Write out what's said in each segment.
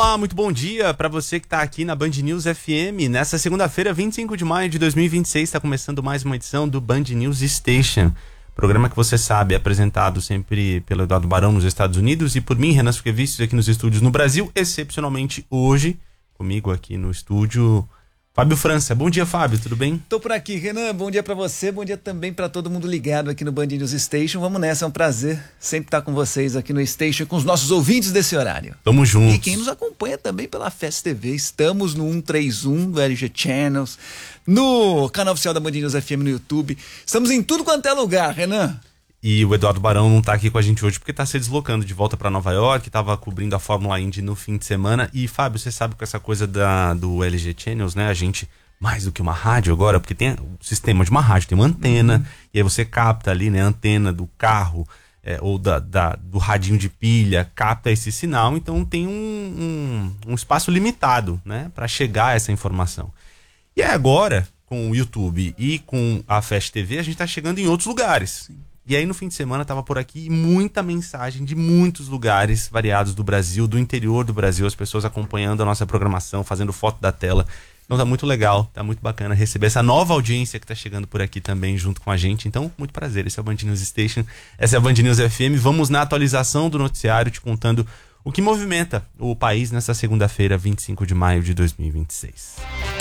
Olá, muito bom dia para você que está aqui na Band News FM. Nessa segunda-feira, 25 de maio de 2026, está começando mais uma edição do Band News Station. Programa que você sabe é apresentado sempre pelo Eduardo Barão nos Estados Unidos e por mim, Renan Suquevicius, aqui nos estúdios no Brasil. Excepcionalmente hoje, comigo aqui no estúdio, Fábio França. Bom dia, Fábio, tudo bem? Tô por aqui, Renan. Bom dia pra você, bom dia também pra todo mundo ligado aqui no Band News Station. Vamos nessa, é um prazer sempre estar com vocês aqui no Station, com os nossos ouvintes desse horário. Tamo juntos. E quem nos acompanha também pela Fest TV, estamos no 131 do LG Channels, no canal oficial da Band News FM no YouTube. Estamos em tudo quanto é lugar, Renan. E o Eduardo Barão não tá aqui com a gente hoje porque tá se deslocando de volta para Nova York, tava cobrindo a Fórmula Indy no fim de semana. E, Fábio, você sabe com essa coisa do LG Channels, né? A gente, mais do que uma rádio agora, porque tem o sistema de uma rádio, tem uma antena, e aí você capta ali, né, a antena do carro, ou do radinho de pilha, capta esse sinal, então tem um espaço limitado, né, para chegar a essa informação. E aí agora, com o YouTube e com a Fast TV, a gente tá chegando em outros lugares. Sim. E aí no fim de semana tava por aqui muita mensagem de muitos lugares variados do Brasil, do interior do Brasil, as pessoas acompanhando a nossa programação, fazendo foto da tela. Então tá muito legal, tá muito bacana receber essa nova audiência que tá chegando por aqui também junto com a gente. Então, muito prazer, esse é o Band News Station, essa é a Band News FM. Vamos na atualização do noticiário, te contando o que movimenta o país nessa segunda-feira, 25 de maio de 2026.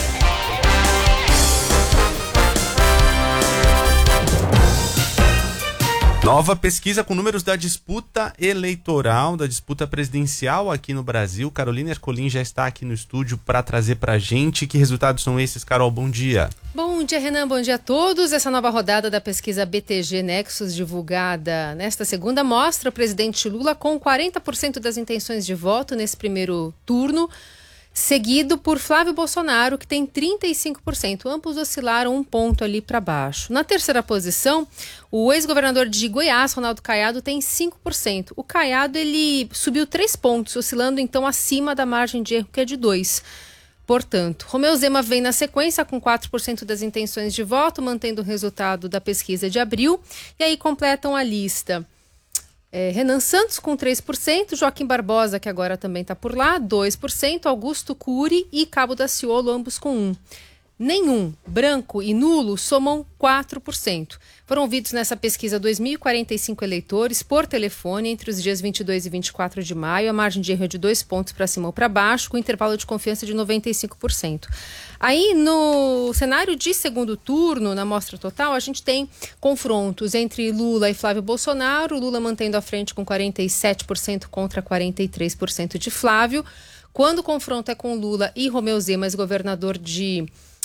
Nova pesquisa com números da disputa eleitoral, da disputa presidencial aqui no Brasil. Carolina Ercolim já está aqui no estúdio para trazer para a gente. Que resultados são esses, Carol? Bom dia. Bom dia, Renan. Bom dia a todos. Essa nova rodada da pesquisa BTG Nexus, divulgada nesta segunda, mostra o presidente Lula com 40% das intenções de voto nesse primeiro turno, seguido por Flávio Bolsonaro, que tem 35%. Ambos oscilaram um ponto ali para baixo. Na terceira posição, o ex-governador de Goiás, Ronaldo Caiado, tem 5%. O Caiado, ele subiu 3 pontos, oscilando então acima da margem de erro, que é de 2%. Portanto, Romeu Zema vem na sequência com 4% das intenções de voto, mantendo o resultado da pesquisa de abril. E aí completam a lista Renan Santos com 3%, Joaquim Barbosa, que agora também está por lá, 2%, Augusto Cury e Cabo Daciolo, ambos com 1%. Nenhum, branco e nulo somam 4%. Foram ouvidos nessa pesquisa 2.045 eleitores por telefone entre os dias 22 e 24 de maio. A margem de erro é de 2 pontos para cima ou para baixo, com intervalo de confiança de 95%. Aí, no cenário de segundo turno, na amostra total, a gente tem confrontos entre Lula e Flávio Bolsonaro. Lula mantendo a frente com 47% contra 43% de Flávio. Quando o confronto é com Lula e Romeu Zema, ex-governador de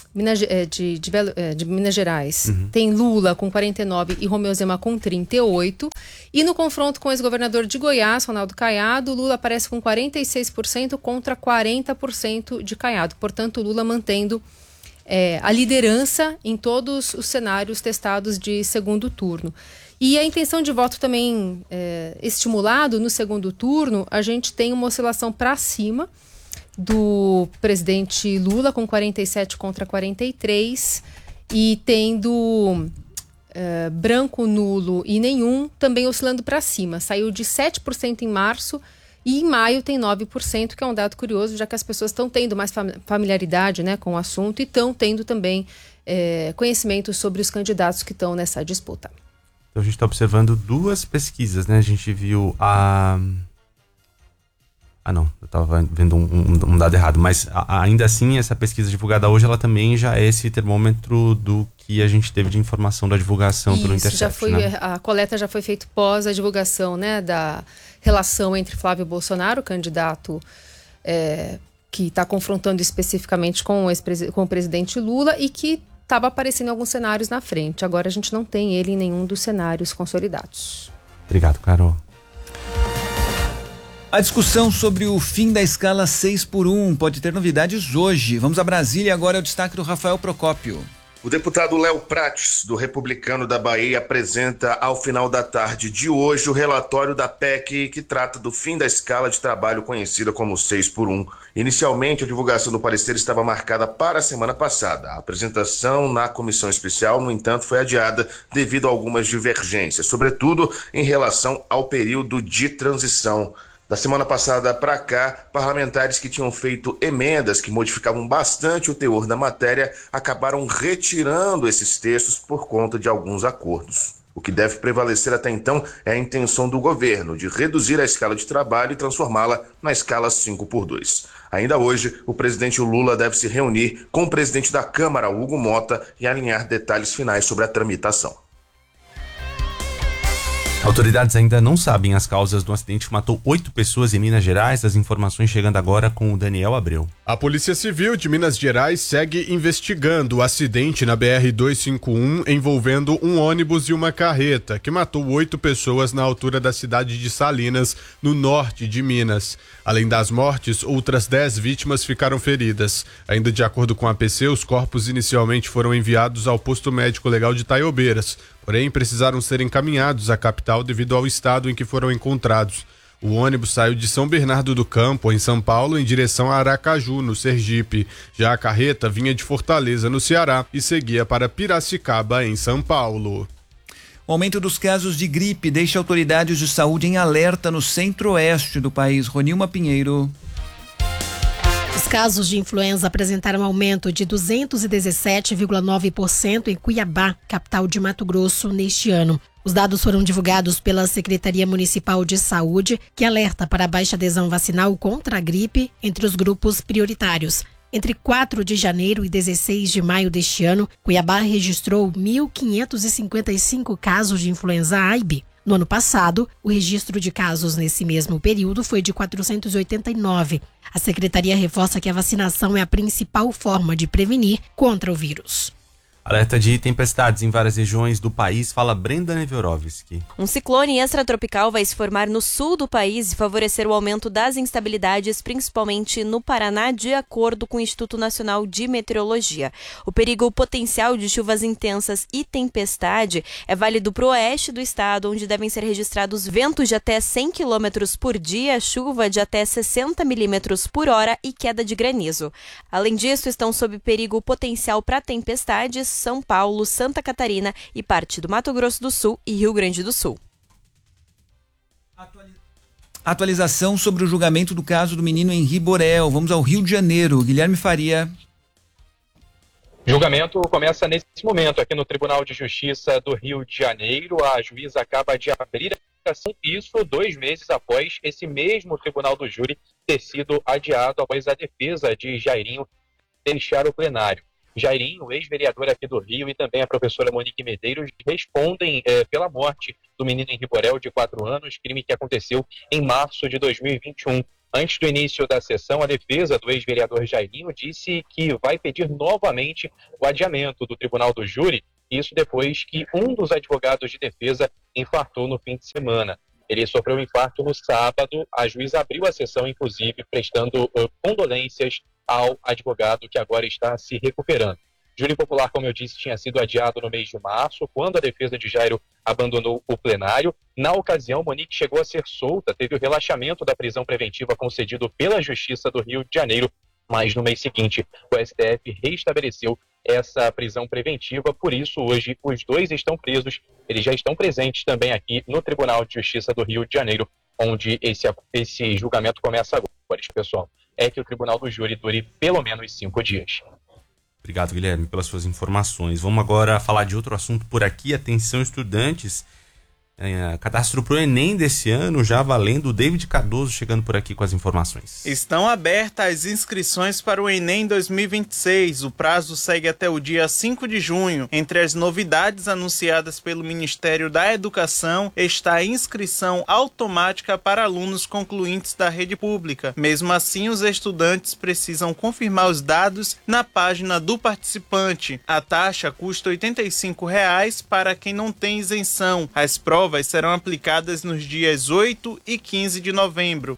Minas Gerais, tem Lula com 49% e Romeu Zema com 38%. E no confronto com o ex-governador de Goiás, Ronaldo Caiado, Lula aparece com 46% contra 40% de Caiado. Portanto, Lula mantendo a liderança em todos os cenários testados de segundo turno. E a intenção de voto também estimulado no segundo turno, a gente tem uma oscilação para cima do presidente Lula com 47 contra 43 e tendo branco, nulo e nenhum também oscilando para cima. Saiu de 7% em março e em maio tem 9%, que é um dado curioso, já que as pessoas estão tendo mais familiaridade, né, com o assunto e estão tendo também conhecimento sobre os candidatos que estão nessa disputa. Então a gente está observando duas pesquisas, né? A gente viu não, eu estava vendo um dado errado, mas ainda assim essa pesquisa divulgada hoje, ela também já é esse termômetro do que a gente teve de informação da divulgação pelo Intercept, já foi, né? A coleta já foi feita pós a divulgação, né, da relação entre Flávio Bolsonaro, candidato que está confrontando especificamente com o presidente Lula e que estava aparecendo em alguns cenários na frente. Agora a gente não tem ele em nenhum dos cenários consolidados. Obrigado, Carol. A discussão sobre o fim da escala 6x1 pode ter novidades hoje. Vamos a Brasília, agora é o destaque do Rafael Procópio. O deputado Léo Prates, do Republicano da Bahia, apresenta ao final da tarde de hoje o relatório da PEC que trata do fim da escala de trabalho conhecida como 6x1. Inicialmente, a divulgação do parecer estava marcada para a semana passada. A apresentação na comissão especial, no entanto, foi adiada devido a algumas divergências, sobretudo em relação ao período de transição. Da semana passada para cá, parlamentares que tinham feito emendas que modificavam bastante o teor da matéria acabaram retirando esses textos por conta de alguns acordos. O que deve prevalecer até então é a intenção do governo de reduzir a escala de trabalho e transformá-la na escala 5x2. Ainda hoje, o presidente Lula deve se reunir com o presidente da Câmara, Hugo Mota, e alinhar detalhes finais sobre a tramitação. Autoridades ainda não sabem as causas do acidente que matou 8 pessoas em Minas Gerais. As informações chegando agora com o Daniel Abreu. A Polícia Civil de Minas Gerais segue investigando o acidente na BR-251 envolvendo um ônibus e uma carreta que matou 8 pessoas na altura da cidade de Salinas, no norte de Minas. Além das mortes, outras 10 vítimas ficaram feridas. Ainda de acordo com a APC, os corpos inicialmente foram enviados ao posto médico legal de Taiobeiras, porém precisaram ser encaminhados à capital devido ao estado em que foram encontrados. O ônibus saiu de São Bernardo do Campo, em São Paulo, em direção a Aracaju, no Sergipe. Já a carreta vinha de Fortaleza, no Ceará, e seguia para Piracicaba, em São Paulo. O aumento dos casos de gripe deixa autoridades de saúde em alerta no centro-oeste do país. Ronilma Pinheiro. Os casos de influenza apresentaram aumento de 217,9% em Cuiabá, capital de Mato Grosso, neste ano. Os dados foram divulgados pela Secretaria Municipal de Saúde, que alerta para a baixa adesão vacinal contra a gripe entre os grupos prioritários. Entre 4 de janeiro e 16 de maio deste ano, Cuiabá registrou 1.555 casos de influenza A e B. No ano passado, o registro de casos nesse mesmo período foi de 489. A secretaria reforça que a vacinação é a principal forma de prevenir contra o vírus. Alerta de tempestades em várias regiões do país, fala Brenda Neverovski. Um ciclone extratropical vai se formar no sul do país e favorecer o aumento das instabilidades, principalmente no Paraná, de acordo com o Instituto Nacional de Meteorologia. O perigo potencial de chuvas intensas e tempestade é válido para o oeste do estado, onde devem ser registrados ventos de até 100 km por dia, chuva de até 60 milímetros por hora e queda de granizo. Além disso, estão sob perigo potencial para tempestades São Paulo, Santa Catarina e parte do Mato Grosso do Sul e Rio Grande do Sul. Atualização sobre o julgamento do caso do menino Henri Borel. Vamos ao Rio de Janeiro. Guilherme Faria. Julgamento começa nesse momento aqui no Tribunal de Justiça do Rio de Janeiro. A juíza acaba de abrir a sessão, isso 2 meses após esse mesmo Tribunal do Júri ter sido adiado após a defesa de Jairinho deixar o plenário. Jairinho, ex-vereador aqui do Rio, e também a professora Monique Medeiros respondem pela morte do menino Henri Borel, de 4 anos, crime que aconteceu em março de 2021. Antes do início da sessão, a defesa do ex-vereador Jairinho disse que vai pedir novamente o adiamento do Tribunal do Júri, isso depois que um dos advogados de defesa infartou no fim de semana. Ele sofreu um infarto no sábado, a juíza abriu a sessão, inclusive, prestando condolências ao advogado que agora está se recuperando. Júri popular, como eu disse, tinha sido adiado no mês de março, quando a defesa de Jairo abandonou o plenário. Na ocasião, Monique chegou a ser solta, teve o relaxamento da prisão preventiva concedido pela Justiça do Rio de Janeiro, mas no mês seguinte o STF reestabeleceu essa prisão preventiva, por isso hoje os dois estão presos, eles já estão presentes também aqui no Tribunal de Justiça do Rio de Janeiro, onde esse julgamento começa agora. Pessoal, é que o Tribunal do Júri dure pelo menos 5 dias. Obrigado, Guilherme, pelas suas informações. Vamos agora falar de outro assunto por aqui. Atenção, estudantes. Cadastro para o Enem desse ano, já valendo. O David Cardoso chegando por aqui com as informações. Estão abertas as inscrições para o Enem 2026. O prazo segue até o dia 5 de junho. Entre as novidades anunciadas pelo Ministério da Educação está a inscrição automática para alunos concluintes da rede pública. Mesmo assim, os estudantes precisam confirmar os dados na página do participante. A taxa custa R$ 85 para quem não tem isenção. As provas serão aplicadas nos dias 8 e 15 de novembro.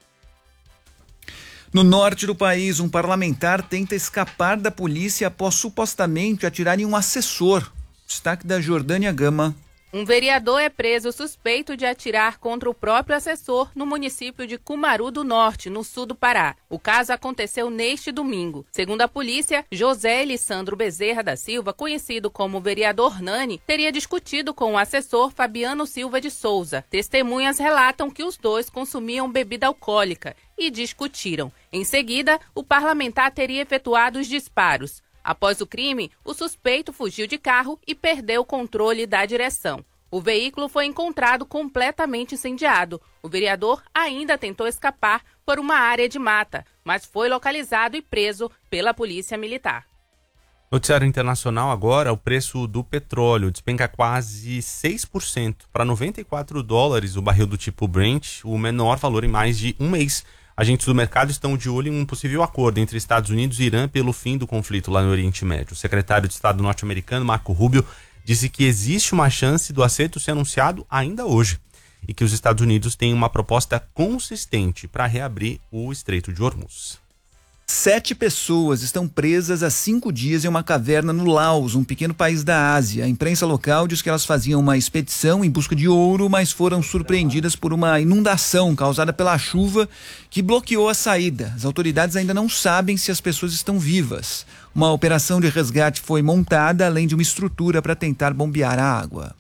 No norte do país, um parlamentar tenta escapar da polícia após supostamente atirar em um assessor. Destaque da Jordânia Gama. Um vereador é preso suspeito de atirar contra o próprio assessor no município de Cumaru do Norte, no sul do Pará. O caso aconteceu neste domingo. Segundo a polícia, José Elissandro Bezerra da Silva, conhecido como vereador Nani, teria discutido com o assessor Fabiano Silva de Souza. Testemunhas relatam que os dois consumiam bebida alcoólica e discutiram. Em seguida, o parlamentar teria efetuado os disparos. Após o crime, o suspeito fugiu de carro e perdeu o controle da direção. O veículo foi encontrado completamente incendiado. O vereador ainda tentou escapar por uma área de mata, mas foi localizado e preso pela polícia militar. Noticiário internacional agora, o preço do petróleo despenca quase 6% para $94 o barril do tipo Brent, o menor valor em mais de um mês. Agentes do mercado estão de olho em um possível acordo entre Estados Unidos e Irã pelo fim do conflito lá no Oriente Médio. O secretário de Estado norte-americano, Marco Rubio, disse que existe uma chance do acerto ser anunciado ainda hoje e que os Estados Unidos têm uma proposta consistente para reabrir o Estreito de Hormuz. 7 pessoas estão presas há 5 dias em uma caverna no Laos, um pequeno país da Ásia. A imprensa local diz que elas faziam uma expedição em busca de ouro, mas foram surpreendidas por uma inundação causada pela chuva que bloqueou a saída. As autoridades ainda não sabem se as pessoas estão vivas. Uma operação de resgate foi montada, além de uma estrutura para tentar bombear a água.